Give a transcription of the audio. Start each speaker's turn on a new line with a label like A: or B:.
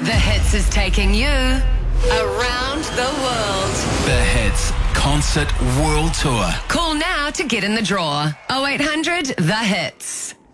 A: The Hits is taking you around the world.
B: The Hits Concert World Tour.
A: Call now to get in the draw. 0800 The Hits.